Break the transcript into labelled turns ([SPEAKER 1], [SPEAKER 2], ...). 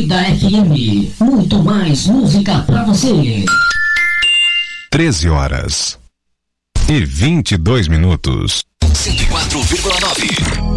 [SPEAKER 1] Atlântida FM. Muito mais música pra você.
[SPEAKER 2] 13h22. 104,9.